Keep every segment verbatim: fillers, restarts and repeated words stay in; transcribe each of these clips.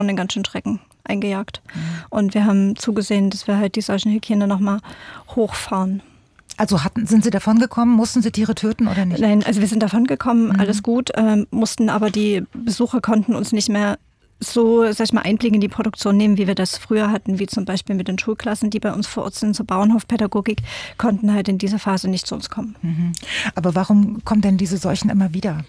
den ganz schön Schrecken eingejagt. Mhm. Und wir haben zugesehen, dass wir halt die Seuchenhygiene nochmal hochfahren. Also hatten, sind Sie davon gekommen? Mussten Sie Tiere töten oder nicht? Nein, also wir sind davon gekommen, mhm. alles gut, äh, mussten aber die Besucher konnten uns nicht mehr so, sag ich mal, Einblick in die Produktion nehmen, wie wir das früher hatten, wie zum Beispiel mit den Schulklassen, die bei uns vor Ort sind, zur Bauernhofpädagogik, konnten halt in dieser Phase nicht zu uns kommen. Mhm. Aber warum kommen denn diese Seuchen immer wieder?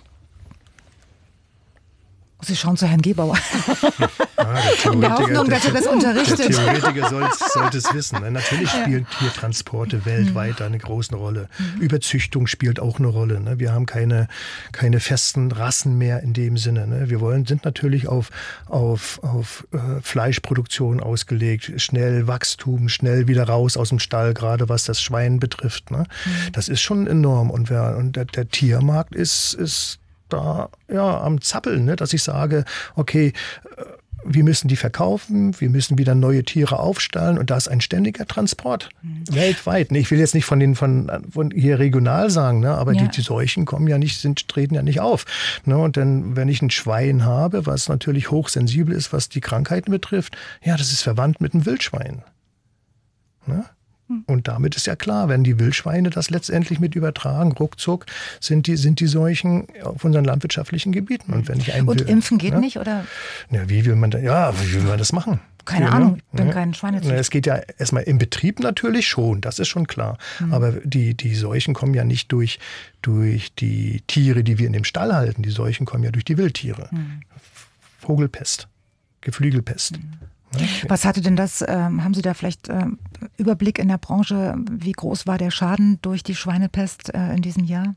Sie schauen zu Herrn Gebauer. Ja, in der Hoffnung, dass er das unterrichtet. Der Theoretiker sollte es wissen. Natürlich spielen Tiertransporte weltweit eine große Rolle. Mhm. Überzüchtung spielt auch eine Rolle. Ne? Wir haben keine, keine festen Rassen mehr in dem Sinne. Ne? Wir wollen, sind natürlich auf, auf, auf äh, Fleischproduktion ausgelegt. Schnell Wachstum, schnell wieder raus aus dem Stall, gerade was das Schwein betrifft. Ne? Mhm. Das ist schon enorm. Und, wer, und der, der Tiermarkt ist, ist da ja am Zappeln, ne? Dass ich sage, okay, wir müssen die verkaufen, wir müssen wieder neue Tiere aufstallen und da ist ein ständiger Transport mhm. weltweit. Ich will jetzt nicht von den von, von hier regional sagen, ne? Aber ja. die, die Seuchen kommen ja nicht, sind, treten ja nicht auf. Ne? Und dann, wenn ich ein Schwein habe, was natürlich hochsensibel ist, was die Krankheiten betrifft, ja, das ist verwandt mit einem Wildschwein. Ne? Und damit ist ja klar, wenn die Wildschweine das letztendlich mit übertragen, ruckzuck sind die, sind die Seuchen auf unseren landwirtschaftlichen Gebieten. Und, wenn ich einen Und will, impfen geht ne? nicht, oder? Ja, wie will man da, ja, wie will man das machen? Keine ja, Ahnung, ich bin ja. kein Schweinezüchter. Es geht ja erstmal im Betrieb natürlich schon, das ist schon klar. Mhm. Aber die, die Seuchen kommen ja nicht durch, durch die Tiere, die wir in dem Stall halten. Die Seuchen kommen ja durch die Wildtiere. Mhm. Vogelpest, Geflügelpest. Mhm. Okay. Was hatte denn das, ähm, haben Sie da vielleicht ähm, Überblick in der Branche, wie groß war der Schaden durch die Schweinepest äh, in diesem Jahr?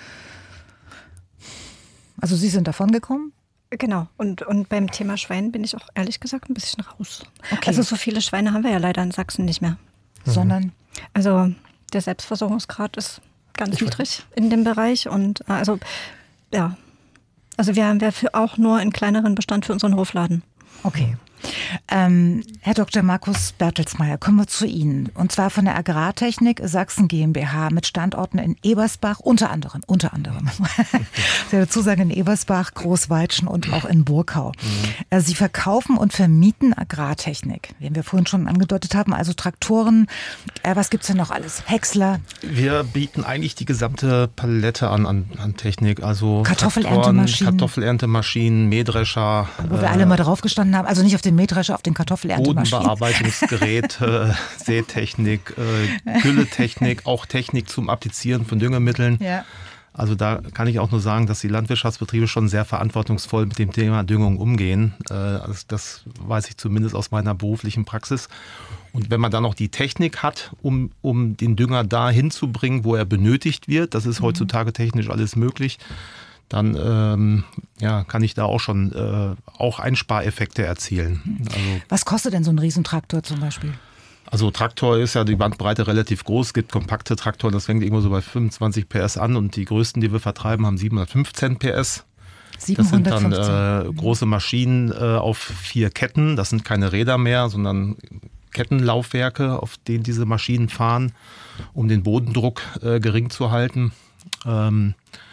Also Sie sind davon gekommen? Genau, und, und beim Thema Schwein bin ich auch ehrlich gesagt ein bisschen raus. Okay. Also so viele Schweine haben wir ja leider in Sachsen nicht mehr. Mhm. Sondern? Also der Selbstversorgungsgrad ist ganz ich niedrig in dem Bereich und also ja, also wir haben dafür auch nur einen kleineren Bestand für unseren Hofladen. Okay. Ähm, Herr Doktor Markus Bertelsmeier, kommen wir zu Ihnen. Und zwar von der Agrartechnik Sachsen GmbH mit Standorten in Ebersbach, unter anderem, unter anderem. Ich will dazu sagen, in Ebersbach, Großweitschen und auch in Burkau. Mhm. Sie verkaufen und vermieten Agrartechnik, wie wir vorhin schon angedeutet haben, also Traktoren. Äh, was gibt's denn noch alles? Häcksler? Wir bieten eigentlich die gesamte Palette an, an, an Technik. Also Kartoffelerntemaschinen, Kartoffelerntemaschinen, Mähdrescher. Wo äh, wir alle mal drauf gestanden haben. Also nicht auf den Mähdrescher, auf den Kartoffelerntemaschinen. Bodenbearbeitungsgeräte, Sätechnik, äh, Gülletechnik, auch Technik zum Applizieren von Düngemitteln. Ja. Also da kann ich auch nur sagen, dass die Landwirtschaftsbetriebe schon sehr verantwortungsvoll mit dem Thema Düngung umgehen. Äh, also das weiß ich zumindest aus meiner beruflichen Praxis. Und wenn man dann noch die Technik hat, um, um den Dünger dahin zu bringen, wo er benötigt wird, das ist heutzutage technisch alles möglich, dann ähm, ja, kann ich da auch schon äh, auch Einspareffekte erzielen. Also, was kostet denn so ein Riesentraktor zum Beispiel? Also Traktor ist ja die Bandbreite relativ groß. Es gibt kompakte Traktoren, das fängt irgendwo so bei fünfundzwanzig P S an und die größten, die wir vertreiben, haben siebenhundertfünfzehn P S. siebenhundertfünfzehn. Das sind dann äh, große Maschinen äh, auf vier Ketten. Das sind keine Räder mehr, sondern Kettenlaufwerke, auf denen diese Maschinen fahren, um den Bodendruck äh, gering zu halten. Ähm,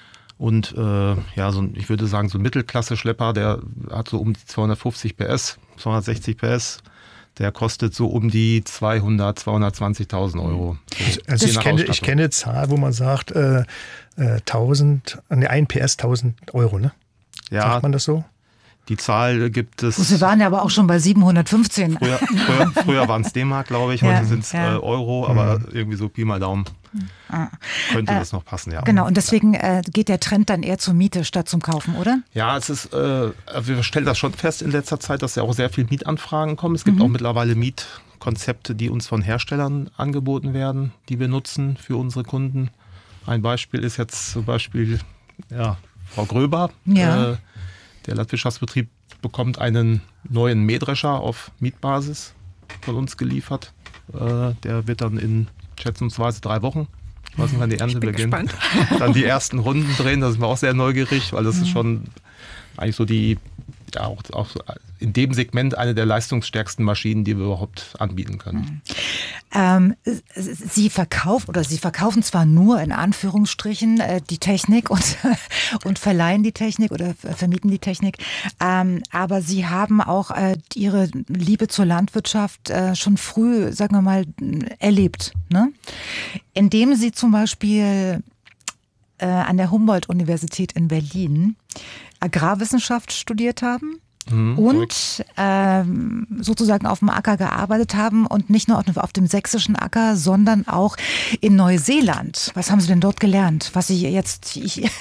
Und äh, ja, so ein, ich würde sagen, so ein Mittelklasse-Schlepper, der hat so um die zweihundertfünfzig P S, zweihundertsechzig P S. Der kostet so um die zweihundert, zweihundertzwanzigtausend Euro. So, also ich kenne, ich kenne eine Zahl, wo man sagt, äh, äh, tausend, ne, ein P S tausend Euro, ne? Ja. Sagt man das so? Die Zahl gibt es. Sie waren ja aber auch schon bei siebenhundertfünfzehn. Früher, früher, früher waren es D-Mark, glaube ich. Heute ja, sind es ja. äh, Euro, aber mhm. irgendwie so Pi mal Daumen. Ah. Könnte äh, das noch passen, ja. Genau, und deswegen äh, geht der Trend dann eher zur Miete statt zum Kaufen, oder? Ja, es ist, äh, wir stellen das schon fest in letzter Zeit, dass ja auch sehr viele Mietanfragen kommen. Es gibt mhm. auch mittlerweile Mietkonzepte, die uns von Herstellern angeboten werden, die wir nutzen für unsere Kunden. Ein Beispiel ist jetzt zum Beispiel ja, Frau Gröber. Ja. Äh, Der Landwirtschaftsbetrieb bekommt einen neuen Mähdrescher auf Mietbasis von uns geliefert. Äh, der wird dann in schätzungsweise drei Wochen, ich weiß nicht, wann die Ernte beginnt, gespannt. Dann die ersten Runden drehen. Da sind wir auch sehr neugierig, weil das mhm. ist schon eigentlich so die ja auch, auch in dem Segment eine der leistungsstärksten Maschinen, die wir überhaupt anbieten können. Ähm, Sie verkaufen oder Sie verkaufen zwar nur in Anführungsstrichen äh, die Technik und, und verleihen die Technik oder vermieten die Technik, ähm, aber Sie haben auch äh, Ihre Liebe zur Landwirtschaft äh, schon früh, sagen wir mal, erlebt, ne? Indem Sie zum Beispiel äh, an der Humboldt-Universität in Berlin Agrarwissenschaft studiert haben. Mhm, und ähm, sozusagen auf dem Acker gearbeitet haben und nicht nur auf, auf dem sächsischen Acker, sondern auch in Neuseeland. Was haben Sie denn dort gelernt? Was Sie jetzt... Ich ja,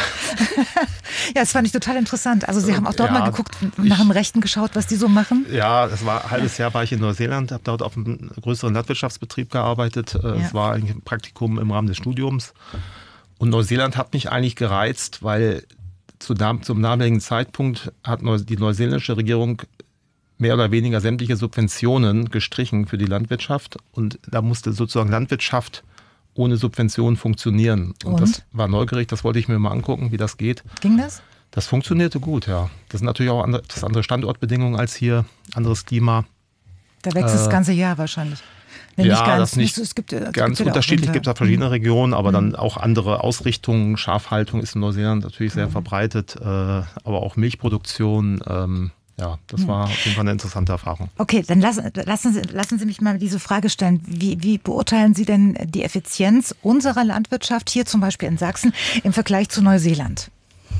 das fand ich total interessant. Also Sie haben auch dort ja, mal geguckt, nach dem Rechten geschaut, was die so machen? Ja, das war ein halbes Jahr war ich in Neuseeland, habe dort auf einem größeren Landwirtschaftsbetrieb gearbeitet. Es ja. war eigentlich ein Praktikum im Rahmen des Studiums. Und Neuseeland hat mich eigentlich gereizt, weil Zu, zum damaligen Zeitpunkt hat die neuseeländische Regierung mehr oder weniger sämtliche Subventionen gestrichen für die Landwirtschaft. Und da musste sozusagen Landwirtschaft ohne Subventionen funktionieren. Und, Und das war neugierig, das wollte ich mir mal angucken, wie das geht. Ging das? Das funktionierte gut, ja. Das sind natürlich auch andere, das andere Standortbedingungen als hier, anderes Klima. Da wächst äh, das ganze Jahr wahrscheinlich. Nee, ja, nicht ganz, das nicht es gibt, es ganz gibt unterschiedlich. Es gibt da verschiedene mhm. Regionen, aber mhm. dann auch andere Ausrichtungen. Schafhaltung ist in Neuseeland natürlich sehr mhm. verbreitet, äh, aber auch Milchproduktion. Ähm, ja, das mhm. war auf jeden Fall eine interessante Erfahrung. Okay, dann lassen, lassen, Sie, lassen Sie mich mal diese Frage stellen. Wie, wie beurteilen Sie denn die Effizienz unserer Landwirtschaft hier zum Beispiel in Sachsen im Vergleich zu Neuseeland?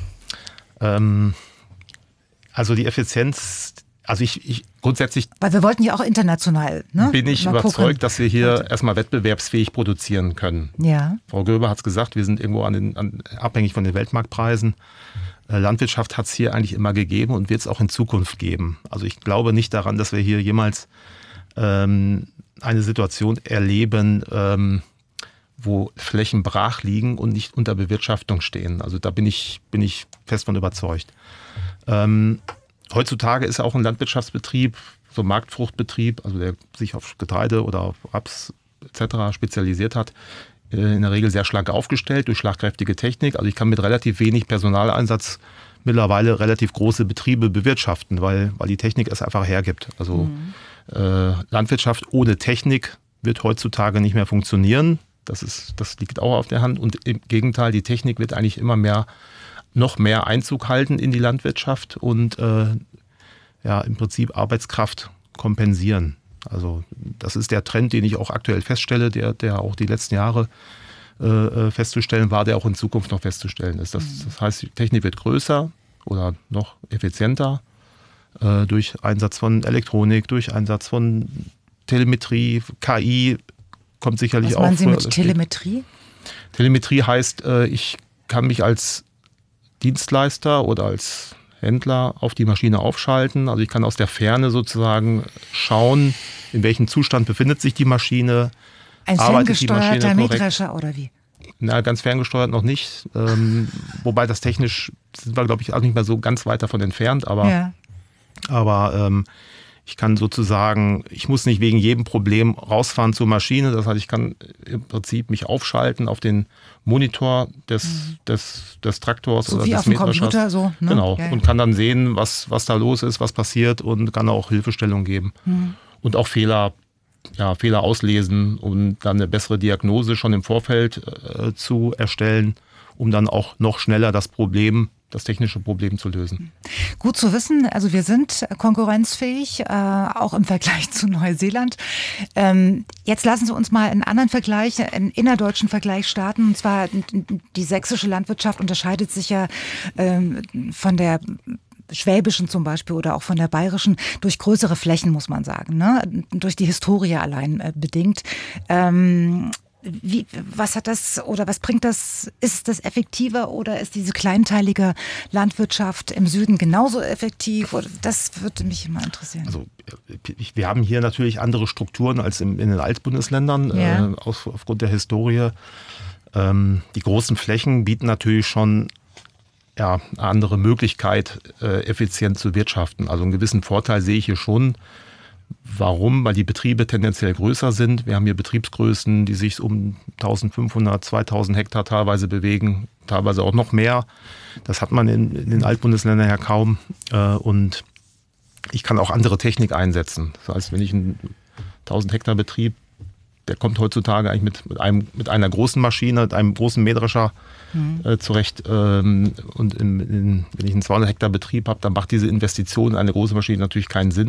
Ähm, also die Effizienz... Also ich, ich grundsätzlich Weil wir wollten ja auch international, ne? bin ich mal überzeugt, gucken. dass wir hier erstmal wettbewerbsfähig produzieren können. Ja. Frau Göber hat es gesagt, wir sind irgendwo an den, an, abhängig von den Weltmarktpreisen. Äh, Landwirtschaft hat es hier eigentlich immer gegeben und wird es auch in Zukunft geben. Also ich glaube nicht daran, dass wir hier jemals ähm, eine Situation erleben, ähm, wo Flächen brach liegen und nicht unter Bewirtschaftung stehen. Also da bin ich, bin ich fest von überzeugt. Ähm, Heutzutage ist auch ein Landwirtschaftsbetrieb, so ein Marktfruchtbetrieb, also der sich auf Getreide oder auf Raps et cetera spezialisiert hat, in der Regel sehr schlank aufgestellt durch schlagkräftige Technik. Also ich kann mit relativ wenig Personaleinsatz mittlerweile relativ große Betriebe bewirtschaften, weil, weil die Technik es einfach hergibt. Also mhm. äh, Landwirtschaft ohne Technik wird heutzutage nicht mehr funktionieren. Das ist, das liegt auch auf der Hand. Und im Gegenteil, die Technik wird eigentlich immer mehr noch mehr Einzug halten in die Landwirtschaft und äh, ja, im Prinzip Arbeitskraft kompensieren. Also das ist der Trend, den ich auch aktuell feststelle, der, der auch die letzten Jahre äh, festzustellen war, der auch in Zukunft noch festzustellen ist. Das, das heißt, die Technik wird größer oder noch effizienter äh, durch Einsatz von Elektronik, durch Einsatz von Telemetrie, K I kommt sicherlich auch. Was meinen Sie mit Telemetrie? Telemetrie heißt, äh, ich kann mich als Dienstleister oder als Händler auf die Maschine aufschalten. Also ich kann aus der Ferne sozusagen schauen, in welchem Zustand befindet sich die Maschine. Ein ferngesteuerter Mähdrescher oder wie? Na, ganz ferngesteuert noch nicht. Ähm, wobei das technisch sind wir, glaube ich, auch nicht mehr so ganz weit davon entfernt. Aber, ja. aber ähm, ich kann sozusagen, ich muss nicht wegen jedem Problem rausfahren zur Maschine. Das heißt, ich kann im Prinzip mich aufschalten auf den Monitor des, mhm. des, des Traktors so oder wie des auf dem Computer so. Ne? Genau. Ja, ja. Und kann dann sehen, was, was da los ist, was passiert und kann auch Hilfestellung geben. Mhm. Und auch Fehler, ja, Fehler auslesen, um dann eine bessere Diagnose schon im Vorfeld äh, zu erstellen, um dann auch noch schneller das Problem das technische Problem zu lösen. Gut zu wissen, also wir sind konkurrenzfähig, äh, auch im Vergleich zu Neuseeland. Ähm, jetzt lassen Sie uns mal einen anderen Vergleich, einen innerdeutschen Vergleich starten. Und zwar die sächsische Landwirtschaft unterscheidet sich ja ähm, von der schwäbischen zum Beispiel oder auch von der bayerischen durch größere Flächen, muss man sagen, ne? Durch die Historie allein äh, bedingt. Ähm, Wie, was hat das oder was bringt das? Ist das effektiver oder ist diese kleinteilige Landwirtschaft im Süden genauso effektiv? Das würde mich immer interessieren. Also wir haben hier natürlich andere Strukturen als in, in den Altbundesländern ja. äh, auf, aufgrund der Historie. Ähm, die großen Flächen bieten natürlich schon ja, eine andere Möglichkeit, äh, effizient zu wirtschaften. Also einen gewissen Vorteil sehe ich hier schon. Warum? Weil die Betriebe tendenziell größer sind. Wir haben hier Betriebsgrößen, die sich um eintausendfünfhundert, zweitausend Hektar teilweise bewegen, teilweise auch noch mehr. Das hat man in, in den Altbundesländern ja kaum. Und ich kann auch andere Technik einsetzen. Das heißt, wenn ich einen tausend Hektar Betrieb, der kommt heutzutage eigentlich mit, mit, einem, mit einer großen Maschine, mit einem großen Mähdrescher mhm. äh, zurecht. Ähm, und in, in, wenn ich einen zweihundert Hektar Betrieb habe, dann macht diese Investition in eine große Maschine natürlich keinen Sinn.